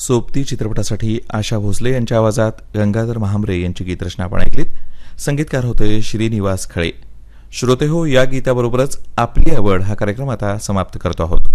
सोबती चित्रपटासाठी आशा भोसले यांच्या आवाजात गंगाधर महांबरे यांची गीतरचना आपण ऐकलीत. संगीतकार होते श्रीनिवास खळे. श्रोते हो, या गीताबरोबरच आपली आवड हा कार्यक्रम आता समाप्त करतो आहोत.